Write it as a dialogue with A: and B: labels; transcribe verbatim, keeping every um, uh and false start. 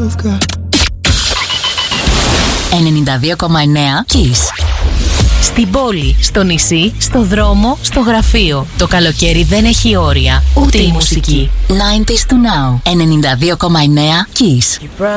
A: I've got.
B: ενενήντα δύο κόμμα εννέα Kiss. Στην πόλη, στο νησί, στο δρόμο, στο γραφείο. Το καλοκαίρι δεν έχει όρια, ούτε η μουσική. ενενήντα του Now. ενενήντα δύο κόμμα εννέα Kiss.